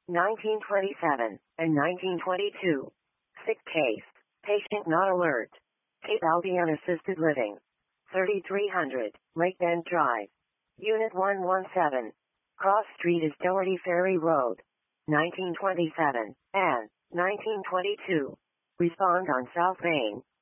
1927, and 1922. Sick case. Patient not alert. Cape Albion Assisted Living. 3300, Lake Bend Drive. Unit 117. Cross Street is Doherty Ferry Road. 1927, and 1922. Respond on South Main.